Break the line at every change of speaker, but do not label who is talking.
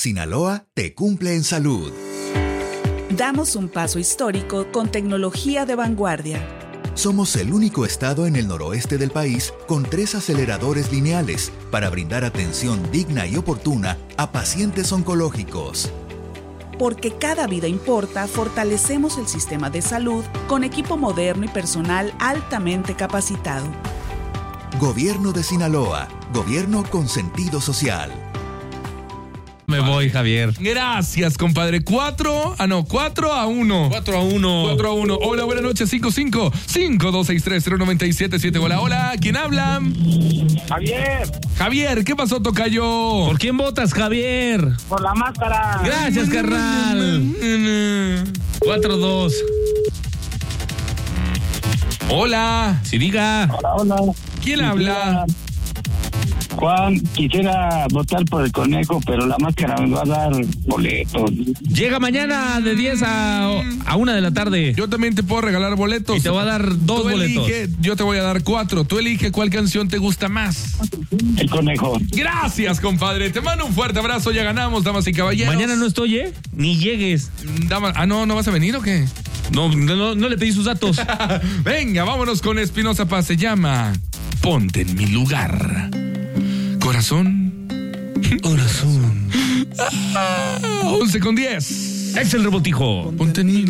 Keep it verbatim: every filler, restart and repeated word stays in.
Sinaloa te cumple en salud.
Damos un paso histórico con tecnología de vanguardia.
Somos el único estado en el noroeste del país con tres aceleradores lineales para brindar atención digna y oportuna a pacientes oncológicos.
Porque cada vida importa, fortalecemos el sistema de salud con equipo moderno y personal altamente capacitado.
Gobierno de Sinaloa. Gobierno con sentido social.
Me voy, Javier.
Gracias, compadre. Cuatro, ah no, cuatro a uno.
Cuatro a uno.
Cuatro a uno. Hola, buenas noches. Cinco, cinco, cinco, dos, seis, tres, cero, nueve, siete, siete. Hola, hola. ¿Quién habla?
Javier.
Javier, ¿qué pasó, tocayo?
¿Por quién votas, Javier?
Por la máscara.
Gracias, carnal. Cuatro, dos.
Hola.
Sí, diga.
Hola, hola.
¿Quién habla?
Juan, quisiera votar por el conejo, pero la máscara me va a dar boletos.
Llega mañana de diez a, a una de la tarde.
Yo también te puedo regalar boletos.
Y te voy a dar dos
Tú
boletos.
Elige, yo te voy a dar cuatro. Tú elige cuál canción te gusta más.
El conejo.
Gracias, compadre. Te mando un fuerte abrazo. Ya ganamos, damas y caballeros.
Mañana no estoy, ¿eh? Ni llegues.
Dama, ah, no, ¿no vas a venir o qué?
No, no, no le pedí sus datos.
Venga, vámonos con Espinosa Paz. Se llama Ponte en mi lugar. Corazón.
Corazón.
once con diez.
Ex el rebotijo.
Ponte en mi lugar.